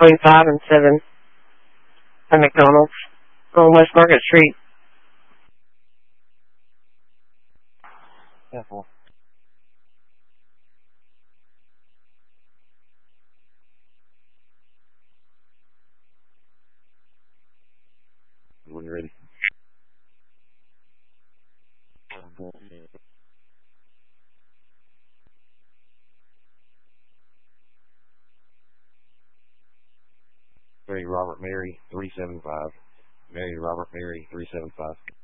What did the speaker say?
between 5 and 7 at McDonald's on West Market Street. Yeah, cool. When you're ready. Mary Robert Mary 375. Mary Robert Mary 375.